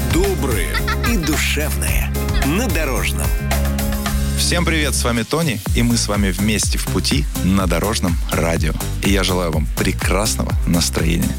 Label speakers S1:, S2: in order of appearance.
S1: Добрые и душевные. На Дорожном.
S2: Всем привет, с вами Тони, и мы с вами вместе в пути на Дорожном радио. И я желаю вам прекрасного настроения.